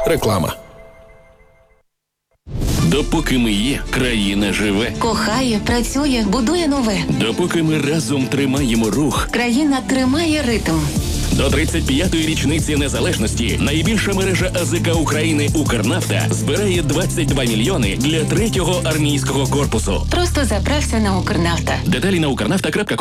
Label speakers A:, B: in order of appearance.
A: Реклама.
B: Допоки ми є, країна живе.
C: Кохає, працює, будує нове.
B: Допоки ми разом тримаємо рух.
C: Країна тримає ритм.
B: До 35-ї річниці незалежності найбільша мережа АЗК України «Укрнафта» збирає 22 мільйони для 3-го армійського корпусу.
C: Просто заправся на Укрнафта.
B: Деталі на ukrnafta.com.